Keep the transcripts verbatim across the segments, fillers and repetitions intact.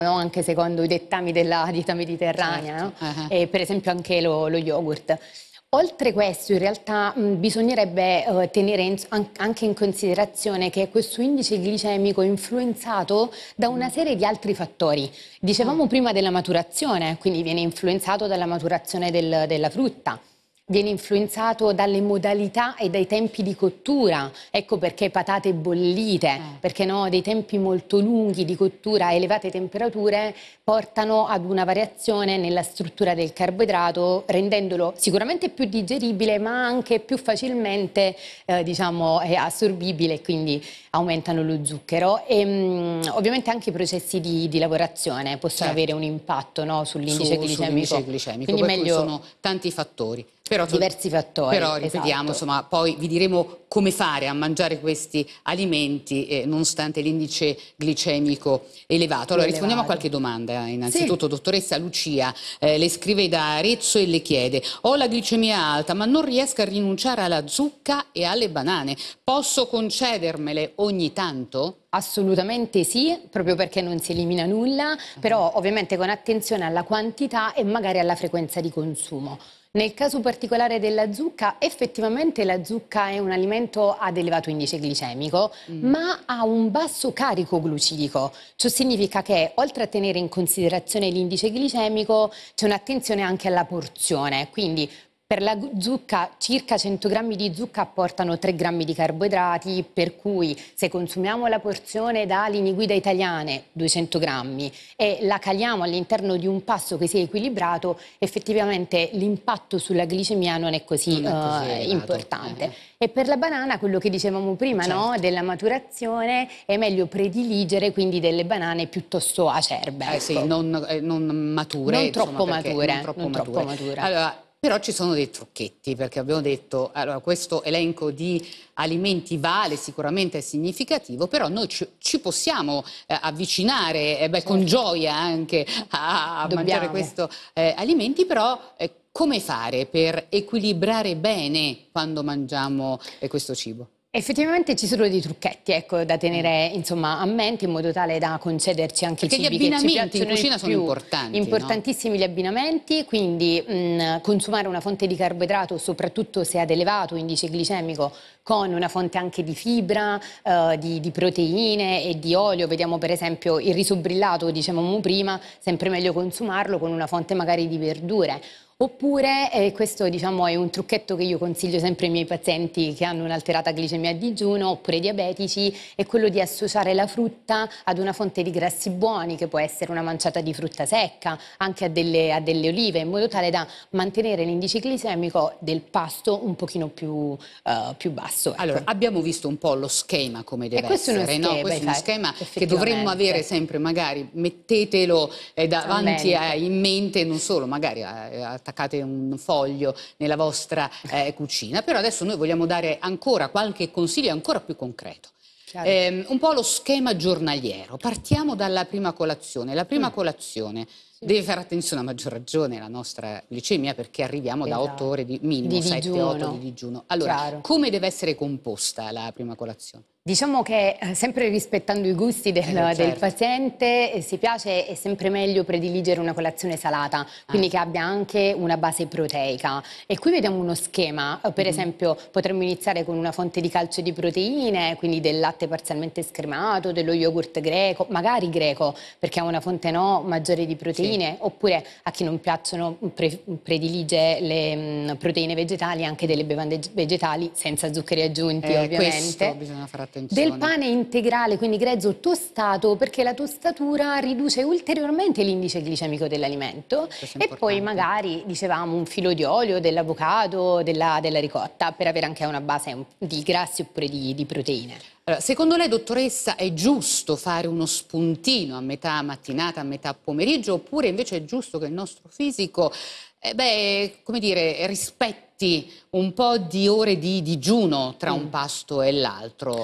no? Anche secondo i dettami della dieta mediterranea, certo. no? uh-huh. E per esempio anche lo, lo yogurt. Oltre questo, in realtà mh, bisognerebbe uh, tenere in, an anche in considerazione che questo indice glicemico è influenzato da una serie di altri fattori. Dicevamo ah. prima della maturazione, quindi viene influenzato dalla maturazione del, della frutta. Viene influenzato dalle modalità e dai tempi di cottura, ecco perché patate bollite, eh. perché no, dei tempi molto lunghi di cottura a elevate temperature portano ad una variazione nella struttura del carboidrato, rendendolo sicuramente più digeribile ma anche più facilmente eh, diciamo, assorbibile e quindi aumentano lo zucchero. E, mh, ovviamente anche i processi di, di lavorazione possono certo. avere un impatto no, sull'indice Su, glicemico. Sull glicemico, quindi per meglio... cui sono tanti fattori. Però, diversi fattori. Però ripetiamo, esatto. insomma, poi vi diremo come fare a mangiare questi alimenti eh, nonostante l'indice glicemico elevato. Allora, elevato. rispondiamo a qualche domanda. Innanzitutto, sì. dottoressa Lucia, eh, le scrive da Arezzo e le chiede: ho la glicemia alta, ma non riesco a rinunciare alla zucca e alle banane. Posso concedermele ogni tanto? Assolutamente sì, proprio perché non si elimina nulla, uh-huh. però ovviamente con attenzione alla quantità e magari alla frequenza di consumo. Nel caso particolare della zucca, effettivamente la zucca è un alimento ad elevato indice glicemico, mm. ma ha un basso carico glucidico. Ciò significa che, oltre a tenere in considerazione l'indice glicemico, c'è un'attenzione anche alla porzione. Quindi, per la zucca, circa cento grammi di zucca apportano tre grammi di carboidrati, per cui se consumiamo la porzione da linee guida italiane, duecento grammi, e la caliamo all'interno di un pasto che sia equilibrato, effettivamente l'impatto sulla glicemia non è così, non è così uh, importante. Eh. E per la banana, quello che dicevamo prima, certo. no? della maturazione, è meglio prediligere quindi delle banane piuttosto acerbe. Eh ecco. sì, non, eh, non mature. Non insomma, troppo mature. Non troppo non mature. Troppo mature. Allora, però ci sono dei trucchetti, perché abbiamo detto, allora, questo elenco di alimenti vale, sicuramente è significativo, però noi ci, ci possiamo eh, avvicinare eh, beh, certo. con gioia anche a, a mangiare questi eh, alimenti, però eh, come fare per equilibrare bene quando mangiamo eh, questo cibo? Effettivamente ci sono dei trucchetti ecco, da tenere insomma, a mente in modo tale da concederci anche Perché i cibi gli abbinamenti che ci in cucina sono più. importanti. Importantissimi no? gli abbinamenti, quindi mh, consumare una fonte di carboidrato, soprattutto se ad elevato indice glicemico, con una fonte anche di fibra, eh, di, di proteine e di olio. Vediamo per esempio il riso brillato, dicevamo prima, sempre meglio consumarlo con una fonte magari di verdure. Oppure, eh, questo diciamo, è un trucchetto che io consiglio sempre ai miei pazienti che hanno un'alterata glicemia a digiuno oppure diabetici, è quello di associare la frutta ad una fonte di grassi buoni, che può essere una manciata di frutta secca, anche a delle, a delle olive, in modo tale da mantenere l'indice glicemico del pasto un pochino più, uh, più basso. Ecco. Allora, abbiamo visto un po' lo schema come deve e questo essere, è uno schema, no? Questo è uno schema che dovremmo avere sempre, magari mettetelo eh, davanti a, in mente, non solo, magari a, a attaccate un foglio nella vostra eh, cucina, però adesso noi vogliamo dare ancora qualche consiglio ancora più concreto. Eh, un po' lo schema giornaliero. Partiamo dalla prima colazione. La prima mm. colazione sì. deve fare attenzione a maggior ragione alla nostra glicemia, perché arriviamo esatto. da otto ore di minimo, sette otto di digiuno. Allora, Chiaro. come deve essere composta la prima colazione? Diciamo che sempre rispettando i gusti del, eh, certo. del paziente eh, si piace, è sempre meglio prediligere una colazione salata, quindi ah. che abbia anche una base proteica. E qui vediamo uno schema, per mm-hmm. esempio potremmo iniziare con una fonte di calcio di proteine, quindi del latte parzialmente scremato, dello yogurt greco, magari greco, perché ha una fonte no, maggiore di proteine, sì. oppure a chi non piacciono pre, predilige le mh, proteine vegetali, anche delle bevande vegetali senza zuccheri aggiunti eh, ovviamente. Questo bisogna fare attenzione. Del pane integrale, quindi grezzo tostato, perché la tostatura riduce ulteriormente l'indice glicemico dell'alimento, e poi magari, dicevamo, un filo di olio, dell'avocado, della, della ricotta, per avere anche una base di grassi oppure di, di proteine. Allora, secondo lei, dottoressa, è giusto fare uno spuntino a metà mattinata, a metà pomeriggio, oppure invece è giusto che il nostro fisico eh beh, come dire, rispetti un po' di ore di digiuno tra mm. un pasto e l'altro?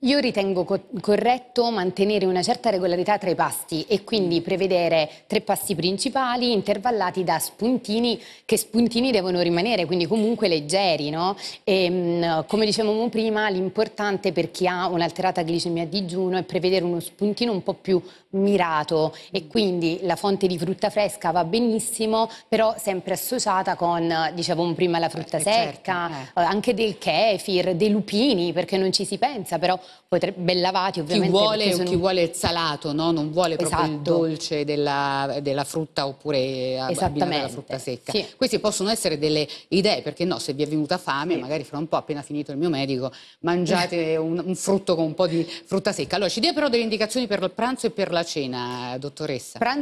Io ritengo co corretto mantenere una certa regolarità tra i pasti e quindi prevedere tre pasti principali intervallati da spuntini, che spuntini devono rimanere, quindi comunque leggeri, no? E, mh, come dicevamo prima, l'importante per chi ha un'alterata glicemia a digiuno è prevedere uno spuntino un po' più mirato e quindi la fonte di frutta fresca va benissimo, però sempre associata con, dicevamo prima, la frutta Eh, secca, certo, eh. anche del kefir, dei lupini, perché non ci si pensa, però potrebbe, ben lavati Chi ovviamente. vuole, sono... chi vuole il salato, no? Non vuole proprio Esatto. il dolce della, della frutta oppure abbinata alla frutta secca. Sì. Queste possono essere delle idee, perché no, se vi è venuta fame, Sì. magari fra un po', appena finito il mio medico, mangiate un, un frutto con un po' di frutta secca. Allora, ci dia però delle indicazioni per il pranzo e per la cena, dottoressa. Pranzo